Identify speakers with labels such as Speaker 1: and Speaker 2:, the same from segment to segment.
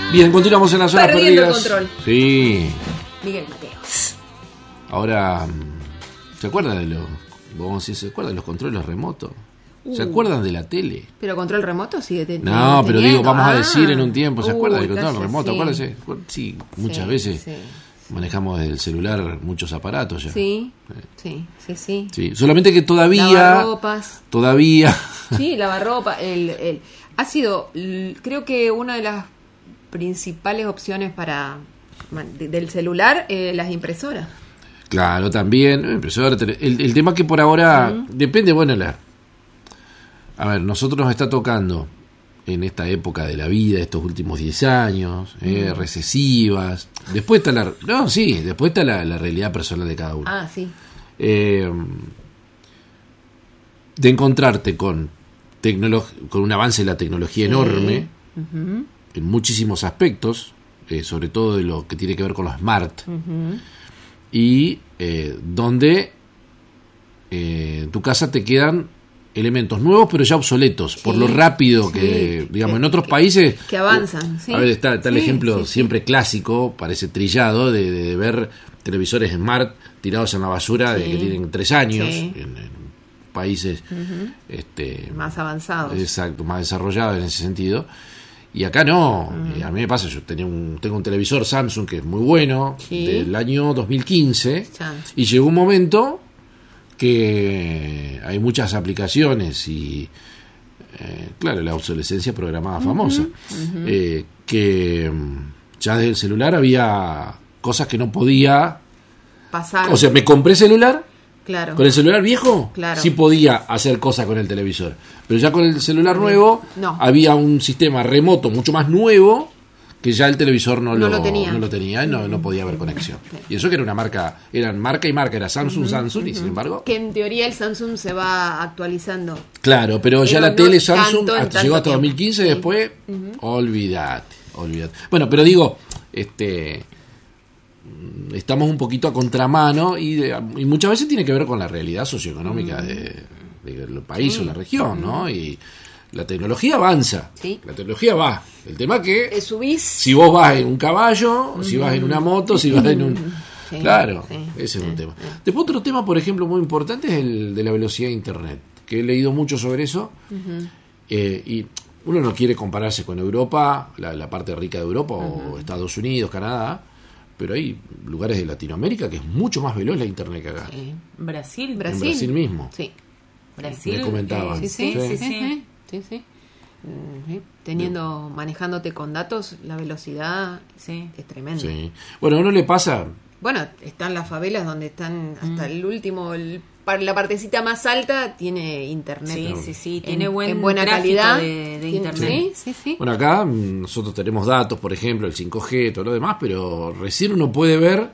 Speaker 1: Bien, continuamos en las zonas
Speaker 2: Perdiendo
Speaker 1: perdidas.
Speaker 2: el control.
Speaker 1: Sí.
Speaker 2: Miguel Mateos.
Speaker 1: Ahora, ¿se acuerdan de los, vamos a decir, se acuerdan de los controles remotos? ¿Se acuerdan de la tele?
Speaker 2: ¿Pero control remoto sigue
Speaker 1: No, pero digo, vamos a decir en un
Speaker 2: un
Speaker 1: tiempo, ¿se acuerdan del control remoto?
Speaker 2: Sí.
Speaker 1: Acuérdense. Sí, muchas veces
Speaker 2: Sí.
Speaker 1: manejamos desde el celular muchos aparatos ya.
Speaker 2: Sí, sí.
Speaker 1: Sí, solamente que todavía...
Speaker 2: Lavarropas.
Speaker 1: Todavía...
Speaker 2: Sí, lavarropa. Ha sido, creo que una de las principales opciones del celular, las impresoras.
Speaker 1: Claro, también. El tema que por ahora depende, bueno, a ver, nosotros nos está tocando en esta época de la vida, estos últimos 10 años, recesivas. Después está después está la realidad personal de cada uno.
Speaker 2: Ah, sí.
Speaker 1: De encontrarte con un avance de la tecnología enorme en muchísimos aspectos, sobre todo de lo que tiene que ver con lo smart, y donde en tu casa te quedan elementos nuevos pero ya obsoletos por lo rápido que, digamos, en otros países
Speaker 2: que avanzan. Sí.
Speaker 1: A ver, está el ejemplo siempre clásico, parece trillado, de ver televisores smart tirados en la basura de que tienen 3 años en países
Speaker 2: más avanzados.
Speaker 1: Exacto, más desarrollados en ese sentido. Y acá no, a mí me pasa, yo tengo un televisor Samsung que es muy bueno, del año 2015, y llegó un momento que hay muchas aplicaciones y, claro, la obsolescencia programada famosa, que ya desde el celular había cosas que no podía
Speaker 2: pasar.
Speaker 1: O sea, me compré celular.
Speaker 2: Claro.
Speaker 1: Con el celular viejo,
Speaker 2: claro,
Speaker 1: sí podía hacer cosas con el televisor. Pero ya con el celular nuevo, había un sistema remoto mucho más nuevo que ya el televisor no lo tenía y no podía haber conexión. Y eso que era una marca, eran marca y marca, era Samsung, y sin embargo...
Speaker 2: Que en teoría el Samsung se va actualizando.
Speaker 1: Claro, pero ya la tele Samsung llegó hasta 2015 y
Speaker 2: sí.
Speaker 1: Después, olvídate. Bueno, pero digo, estamos un poquito a contramano y muchas veces tiene que ver con la realidad socioeconómica del país o la región, ¿no? Y la tecnología avanza, la tecnología va. El tema que si vos vas en un caballo, si vas en una moto, si vas en un... Claro, ese es un tema. Después otro tema, por ejemplo, muy importante es el de la velocidad de Internet, que he leído mucho sobre eso, y uno no quiere compararse con Europa, la parte rica de Europa, o Estados Unidos, Canadá, pero hay lugares de Latinoamérica que es mucho más veloz la internet que acá.
Speaker 3: Sí. Brasil.
Speaker 1: En Brasil mismo.
Speaker 2: Sí.
Speaker 3: Brasil.
Speaker 1: Me comentaban.
Speaker 2: Sí. Manejándote con datos, la velocidad es tremenda.
Speaker 1: Sí. Bueno, a uno le pasa...
Speaker 2: Bueno, están las favelas donde están hasta el último... la partecita más alta tiene internet.
Speaker 3: Sí. Tiene
Speaker 2: en buena calidad
Speaker 3: de internet.
Speaker 2: Sí.
Speaker 1: Bueno, acá nosotros tenemos datos, por ejemplo, el 5G, todo lo demás, pero recién uno puede ver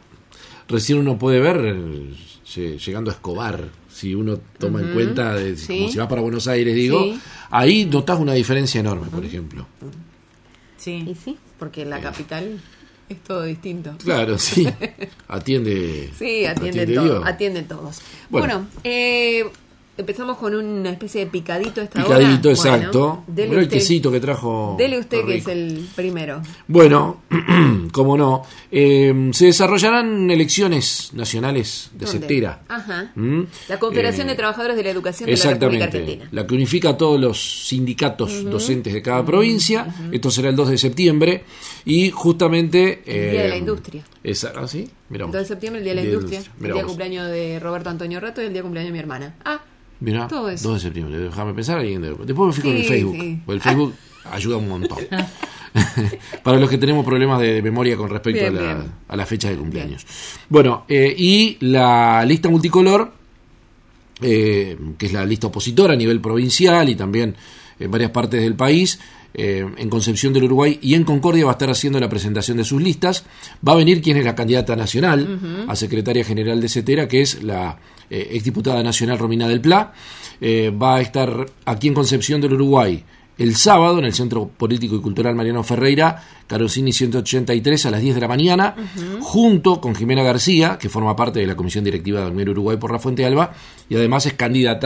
Speaker 1: llegando a Escobar, si uno toma en cuenta, como si vas para Buenos Aires, ahí notas una diferencia enorme, por ejemplo.
Speaker 2: Sí. Y sí, porque la capital... es todo distinto.
Speaker 1: Claro, sí. Atiende
Speaker 2: todos. Bueno, empezamos con una especie de picadito esta hora.
Speaker 1: Picadito, exacto.
Speaker 2: Bueno,
Speaker 1: el quesito que trajo.
Speaker 2: Dele usted, que es el primero.
Speaker 1: Bueno, cómo no. Se desarrollarán elecciones nacionales de CETERA.
Speaker 2: Ajá. La Confederación de Trabajadores de la Educación de la República Argentina.
Speaker 1: La que unifica a todos los sindicatos docentes de cada provincia. Esto será el 2 de septiembre. Y justamente...
Speaker 2: el Día de la Industria.
Speaker 1: ¿Sí? Mirá,
Speaker 2: el 2 de septiembre, el Día de la Industria. El día de cumpleaños de Roberto Antonio Rato y el día de cumpleaños de mi hermana.
Speaker 1: Mirá,
Speaker 2: todo eso.
Speaker 1: 2 de septiembre, déjame pensar. Después me fijo en el Facebook. El Facebook ayuda un montón. Para los que tenemos problemas de memoria con respecto a la fecha de cumpleaños. Bueno, y la lista multicolor, que es la lista opositora a nivel provincial y también en varias partes del país, en Concepción del Uruguay y en Concordia va a estar haciendo la presentación de sus listas. Va a venir quien es la candidata nacional a secretaria general de CETERA, que es la exdiputada nacional Romina del Pla. Va a estar aquí en Concepción del Uruguay el sábado en el Centro Político y Cultural Mariano Ferreira, Carosini 183 a las 10 de la mañana, junto con Jimena García, que forma parte de la Comisión Directiva de Almero Uruguay por la Fuente Alba y además es candidata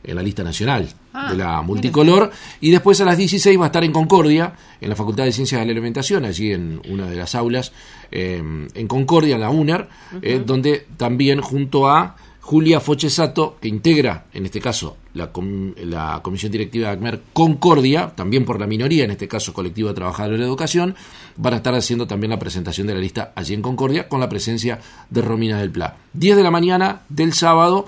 Speaker 1: en la lista nacional de la multicolor, y después a las 16 va a estar en Concordia, en la Facultad de Ciencias de la Alimentación, allí en una de las aulas, en Concordia, en la UNER, donde también junto a Julia Fochesato, que integra, en este caso, la comisión directiva de ACMER Concordia, también por la minoría, en este caso Colectivo de Trabajadores de la Educación, van a estar haciendo también la presentación de la lista allí en Concordia, con la presencia de Romina del Pla. 10 de la mañana del sábado,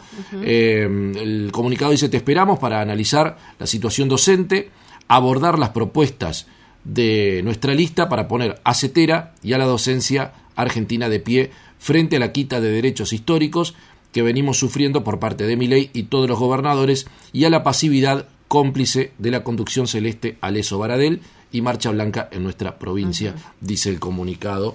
Speaker 1: el comunicado dice: te esperamos para analizar la situación docente, abordar las propuestas de nuestra lista para poner a CETERA y a la docencia argentina de pie frente a la quita de derechos históricos que venimos sufriendo por parte de Milei y todos los gobernadores, y a la pasividad cómplice de la conducción celeste Aleso Baradel y Marcha Blanca en nuestra provincia, dice el comunicado,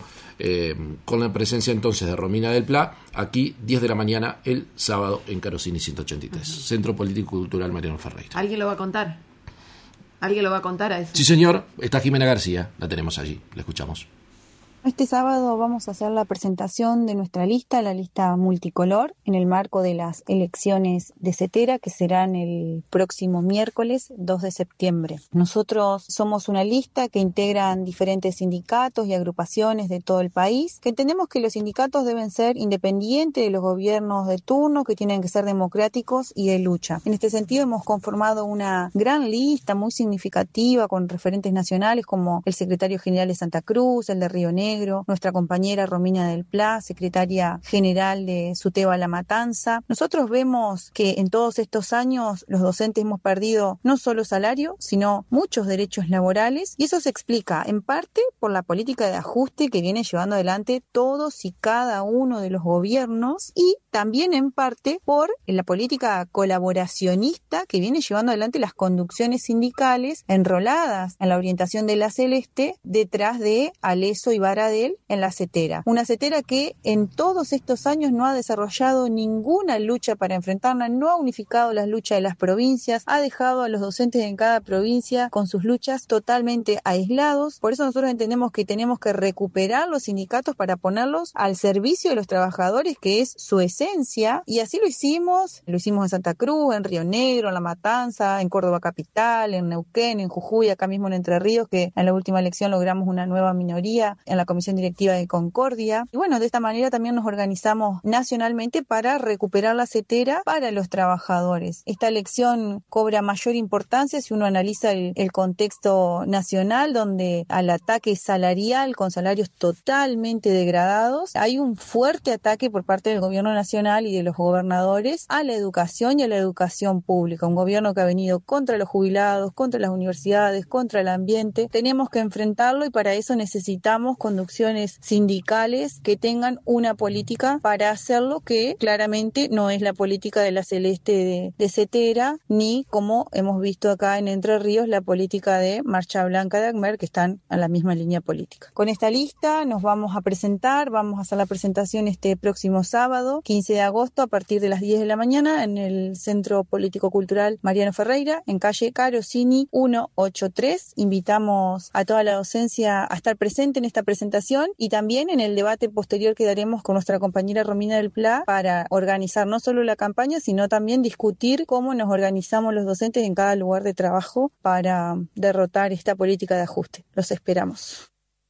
Speaker 1: con la presencia entonces de Romina del Pla, aquí 10 de la mañana el sábado en Carosini 183, Centro Político y Cultural Mariano Ferreira.
Speaker 2: ¿Alguien lo va a contar? ¿Alguien lo va a contar a eso?
Speaker 1: Sí, señor, está Jimena García, la tenemos allí, la escuchamos.
Speaker 4: Este sábado vamos a hacer la presentación de nuestra lista, la lista multicolor, en el marco de las elecciones de CETERA, que serán el próximo miércoles 2 de septiembre. Nosotros somos una lista que integran diferentes sindicatos y agrupaciones de todo el país, que entendemos que los sindicatos deben ser independientes de los gobiernos de turno, que tienen que ser democráticos y de lucha. En este sentido hemos conformado una gran lista muy significativa con referentes nacionales como el secretario general de Santa Cruz, el de Río Negro, nuestra compañera Romina del Pla, secretaria general de SUTEBA La Matanza. Nosotros vemos que en todos estos años los docentes hemos perdido no solo salario, sino muchos derechos laborales, y eso se explica en parte por la política de ajuste que viene llevando adelante todos y cada uno de los gobiernos, y también en parte por la política colaboracionista que viene llevando adelante las conducciones sindicales enroladas en la orientación de la Celeste detrás de Aleso y Baradel en la CETERA. Una CETERA que en todos estos años no ha desarrollado ninguna lucha para enfrentarla, no ha unificado las luchas de las provincias, ha dejado a los docentes en cada provincia con sus luchas totalmente aislados. Por eso nosotros entendemos que tenemos que recuperar los sindicatos para ponerlos al servicio de los trabajadores, que es su esencia, y así lo hicimos en Santa Cruz, en Río Negro, en La Matanza, en Córdoba Capital, en Neuquén, en Jujuy, acá mismo en Entre Ríos, que en la última elección logramos una nueva minoría en la comisión directiva de Concordia. Y bueno, de esta manera también nos organizamos nacionalmente para recuperar la CETERA para los trabajadores. Esta elección cobra mayor importancia si uno analiza el contexto nacional, donde al ataque salarial con salarios totalmente degradados hay un fuerte ataque por parte del gobierno nacional y de los gobernadores a la educación y a la educación pública. Un gobierno que ha venido contra los jubilados, contra las universidades, contra el ambiente. Tenemos que enfrentarlo, y para eso necesitamos conducciones sindicales que tengan una política para hacerlo, que claramente no es la política de la Celeste de CETERA, ni, como hemos visto acá en Entre Ríos, la política de Marcha Blanca de ACMER, que están a la misma línea política. Con esta lista nos vamos a presentar, vamos a hacer la presentación este próximo sábado, 15 de agosto, a partir de las 10 de la mañana, en el Centro Político Cultural Mariano Ferreira, en calle Carosini 183. Invitamos a toda la docencia a estar presente en esta presentación, y también en el debate posterior que daremos con nuestra compañera Romina del Pla, para organizar no solo la campaña, sino también discutir cómo nos organizamos los docentes en cada lugar de trabajo para derrotar esta política de ajuste. Los esperamos.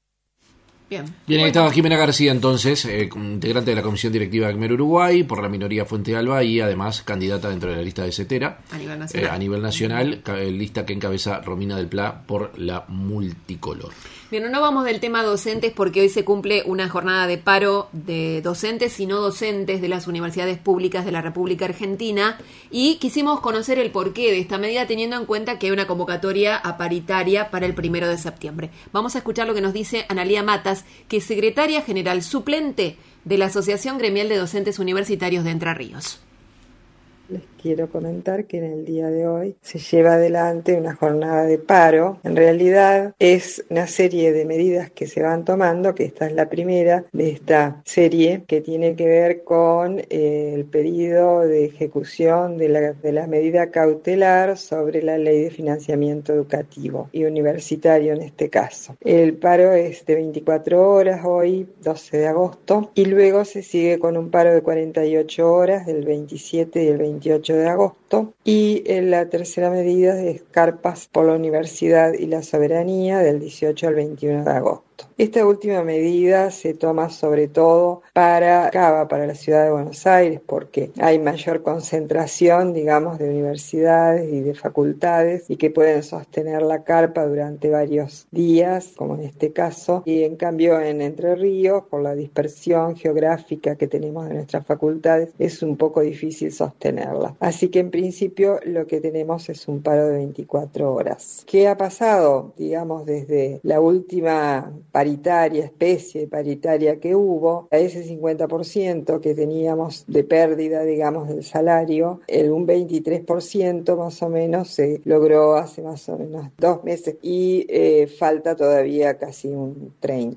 Speaker 1: Bien, ahí estaba Jimena García, entonces, integrante de la Comisión Directiva de ACMER Uruguay, por la minoría Fuente Alba, y además candidata dentro de la lista de CETERA a nivel nacional, lista que encabeza Romina del Pla por la multicolor.
Speaker 2: Bien, no vamos del tema docentes, porque hoy se cumple una jornada de paro de docentes y no docentes de las universidades públicas de la República Argentina, y quisimos conocer el porqué de esta medida, teniendo en cuenta que hay una convocatoria a paritaria para el 1 de septiembre. Vamos a escuchar lo que nos dice Analía Matas, que es secretaria general suplente de la Asociación Gremial de Docentes Universitarios de Entre Ríos.
Speaker 5: Les quiero comentar que en el día de hoy se lleva adelante una jornada de paro. En realidad es una serie de medidas que se van tomando, que esta es la primera de esta serie, que tiene que ver con el pedido de ejecución de la medida cautelar sobre la Ley de Financiamiento Educativo y Universitario en este caso. El paro es de 24 horas hoy, 12 de agosto, y luego se sigue con un paro de 48 horas del 27 y el 28 de agosto. agosto. Y la tercera medida es carpas por la Universidad y la Soberanía del 18 al 21 de agosto. Esta última medida se toma sobre todo para la ciudad de Buenos Aires, porque hay mayor concentración, digamos, de universidades y de facultades y que pueden sostener la carpa durante varios días, como en este caso. Y en cambio en Entre Ríos, por la dispersión geográfica que tenemos de nuestras facultades, es un poco difícil sostenerla. Así que en principio lo que tenemos es un paro de 24 horas. ¿Qué ha pasado, digamos, desde la última especie paritaria que hubo? A ese 50% que teníamos de pérdida, digamos, del salario, un 23% más o menos se logró hace más o menos 2 meses y falta todavía casi un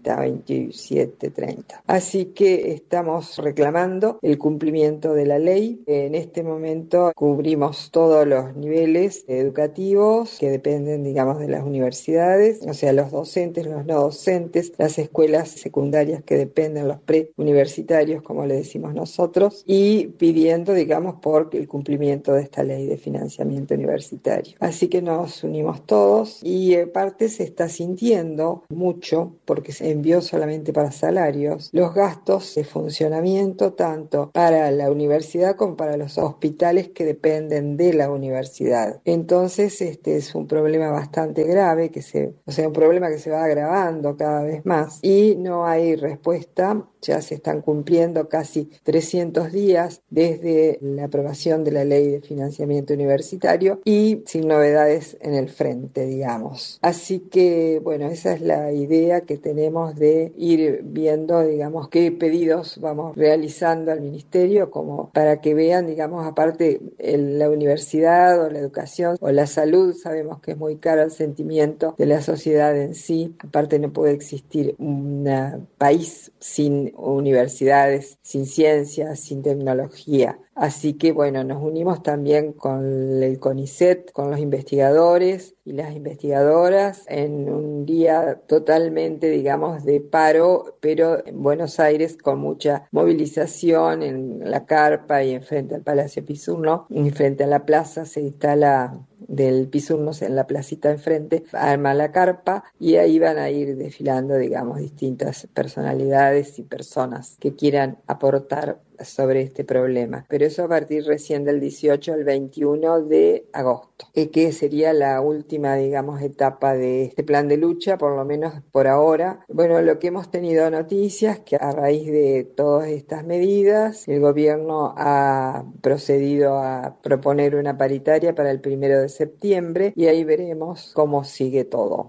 Speaker 5: 27-30. Así que estamos reclamando el cumplimiento de la ley. En este momento cubrimos todos los niveles educativos que dependen, digamos, de las universidades, o sea, los docentes, los no docentes, las escuelas secundarias que dependen, los preuniversitarios, como le decimos nosotros, y pidiendo, digamos, por el cumplimiento de esta ley de financiamiento universitario. Así que nos unimos todos y aparte se está sintiendo mucho, porque se envió solamente para salarios, los gastos de funcionamiento tanto para la universidad como para los hospitales que dependen de la universidad. Entonces este es un problema bastante grave, un problema que se va agravando cada vez más y no hay respuesta. Ya se están cumpliendo casi 300 días desde la aprobación de la ley de financiamiento universitario y sin novedades en el frente, digamos. Así que, bueno, esa es la idea que tenemos de ir viendo, digamos, qué pedidos vamos realizando al Ministerio, como para que vean, digamos, aparte la universidad o la educación o la salud, sabemos que es muy caro el sentimiento de la sociedad en sí. Aparte no puede existir un país sin universidades, sin ciencia, sin tecnología. Así que bueno, nos unimos también con el CONICET, con los investigadores y las investigadoras en un día totalmente, digamos, de paro, pero en Buenos Aires con mucha movilización en la carpa y enfrente al Palacio Pisurno, y frente a la plaza se instala del Pisurno en la placita enfrente, arma la carpa y ahí van a ir desfilando, digamos, distintas personalidades y personas que quieran aportar sobre este problema. Pero eso a partir recién del 18 al 21 de agosto, que sería la última, digamos, etapa de este plan de lucha, por lo menos por ahora. Bueno, lo que hemos tenido noticias que a raíz de todas estas medidas, el gobierno ha procedido a proponer una paritaria para el 1 de septiembre y ahí veremos cómo sigue todo.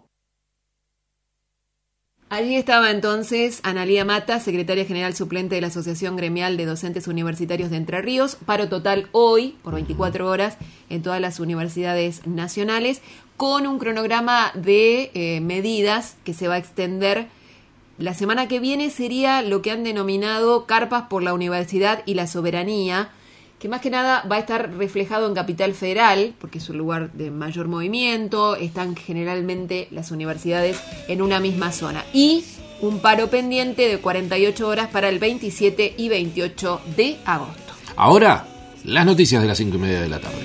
Speaker 2: Allí estaba entonces Analía Mata, secretaria general suplente de la Asociación Gremial de Docentes Universitarios de Entre Ríos. Paro total hoy, por 24 horas, en todas las universidades nacionales, con un cronograma de medidas que se va a extender. La semana que viene sería lo que han denominado carpas por la universidad y la soberanía, que más que nada va a estar reflejado en Capital Federal, porque es un lugar de mayor movimiento, están generalmente las universidades en una misma zona. Y un paro pendiente de 48 horas para el 27 y 28 de agosto.
Speaker 1: Ahora, las noticias de las 5:30 de la tarde.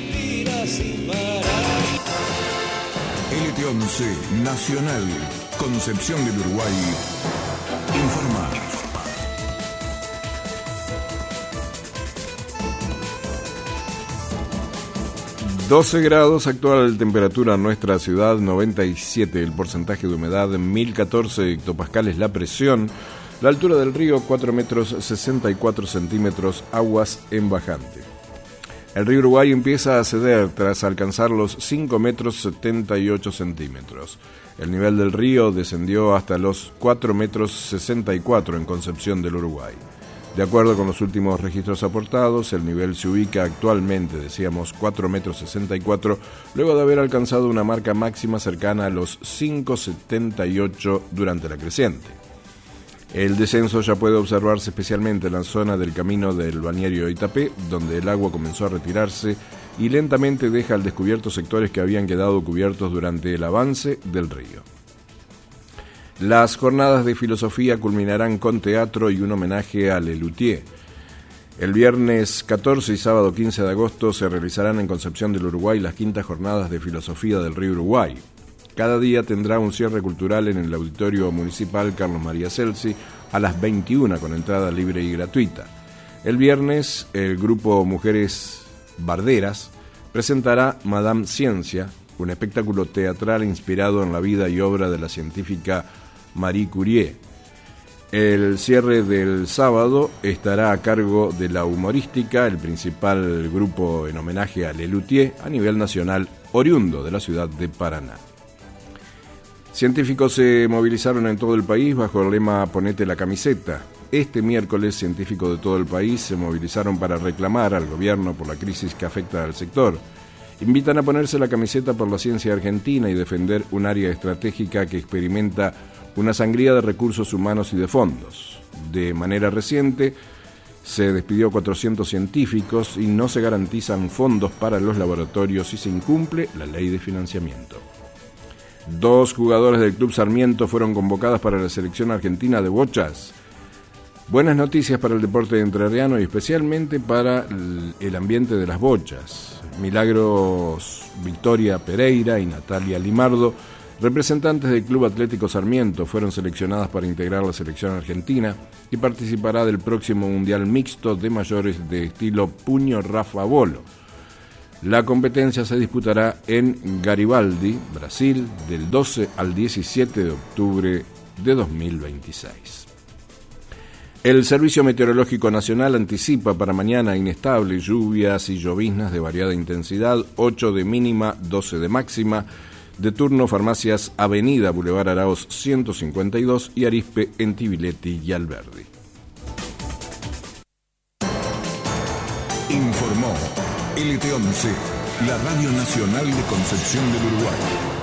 Speaker 6: LT11 Nacional, Concepción del Uruguay, informa. 12 grados actual temperatura en nuestra ciudad, 97 el porcentaje de humedad, 1014 hectopascales la presión, la altura del río 4 metros 64 centímetros, aguas en bajante. El río Uruguay empieza a ceder tras alcanzar los 5 metros 78 centímetros. El nivel del río descendió hasta los 4 metros 64 en Concepción del Uruguay. De acuerdo con los últimos registros aportados, el nivel se ubica actualmente, decíamos, 4 metros 64, luego de haber alcanzado una marca máxima cercana a los 5,78 durante la creciente. El descenso ya puede observarse especialmente en la zona del camino del balneario Itapé, donde el agua comenzó a retirarse y lentamente deja al descubierto sectores que habían quedado cubiertos durante el avance del río. Las jornadas de filosofía culminarán con teatro y un homenaje a Lelutier. El viernes 14 y sábado 15 de agosto se realizarán en Concepción del Uruguay las quintas jornadas de filosofía del Río Uruguay. Cada día tendrá un cierre cultural en el Auditorio Municipal Carlos María Celsi a las 21 con entrada libre y gratuita. El viernes el grupo Mujeres Barderas presentará Madame Ciencia, un espectáculo teatral inspirado en la vida y obra de la científica Marie Curie. El cierre del sábado estará a cargo de La Humorística, el principal grupo en homenaje a Lelutier a nivel nacional, oriundo de la ciudad de Paraná. Científicos se movilizaron en todo el país bajo el lema Ponete la camiseta. Este miércoles, científicos de todo el país se movilizaron para reclamar al gobierno por la crisis que afecta al sector. Invitan a ponerse la camiseta por la ciencia argentina y defender un área estratégica que experimenta una sangría de recursos humanos y de fondos. De manera reciente, se despidió 400 científicos y no se garantizan fondos para los laboratorios y se incumple la ley de financiamiento. 2 jugadores del Club Sarmiento fueron convocadas para la selección argentina de bochas. Buenas noticias para el deporte entrerriano y especialmente para el ambiente de las bochas. Milagros Victoria Pereira y Natalia Limardo, representantes del Club Atlético Sarmiento, fueron seleccionadas para integrar la selección argentina y participará del próximo Mundial Mixto de mayores de estilo Puño Rafa Bolo. La competencia se disputará en Garibaldi, Brasil, del 12 al 17 de octubre de 2026. El Servicio Meteorológico Nacional anticipa para mañana inestable, lluvias y lloviznas de variada intensidad, 8 de mínima, 12 de máxima. De turno, farmacias Avenida Boulevard Araoz 152 y Arispe en Tibiletti y Alberdi.
Speaker 7: Informó LT11, la Radio Nacional de Concepción del Uruguay.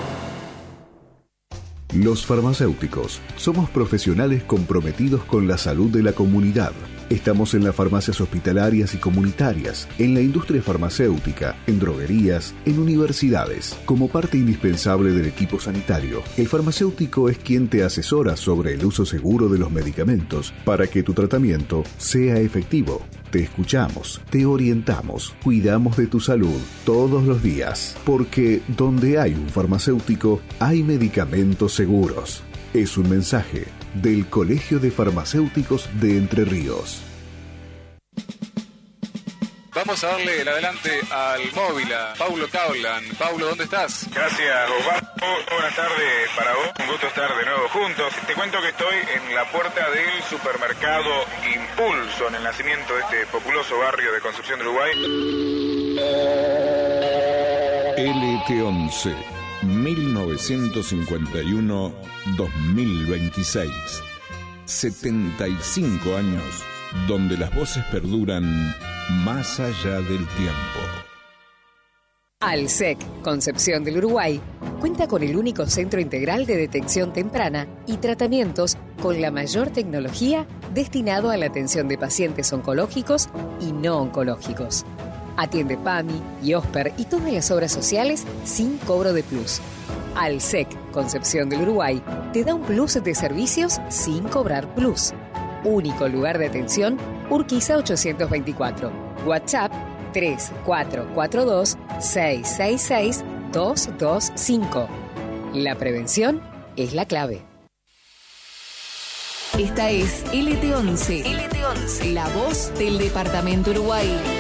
Speaker 8: Los farmacéuticos somos profesionales comprometidos con la salud de la comunidad. Estamos en las farmacias hospitalarias y comunitarias, en la industria farmacéutica, en droguerías, en universidades. Como parte indispensable del equipo sanitario, el farmacéutico es quien te asesora sobre el uso seguro de los medicamentos para que tu tratamiento sea efectivo. Te escuchamos, te orientamos, cuidamos de tu salud todos los días, porque donde hay un farmacéutico, hay medicamentos seguros. Es un mensaje del Colegio de Farmacéuticos de Entre Ríos.
Speaker 9: Vamos a darle el adelante al móvil, a Paulo Caulan. Paulo, ¿dónde estás?
Speaker 10: Gracias, Osvaldo. Buenas tardes para vos. Un gusto estar de nuevo juntos. Te cuento que estoy en la puerta del supermercado Impulso, en el nacimiento de este populoso barrio de Concepción del Uruguay.
Speaker 7: LT11, 1951-2026. 75 años donde las voces perduran más allá del tiempo.
Speaker 11: Alsec, Concepción del Uruguay, cuenta con el único centro integral de detección temprana y tratamientos con la mayor tecnología destinado a la atención de pacientes oncológicos y no oncológicos. Atiende PAMI, IOSPER y todas las obras sociales sin cobro de plus. Alsec, Concepción del Uruguay, te da un plus de servicios sin cobrar plus. Único lugar de atención, Urquiza 824. WhatsApp 3442-666-225. La prevención es la clave.
Speaker 12: Esta es LT11. LT11, la voz del Departamento Uruguay.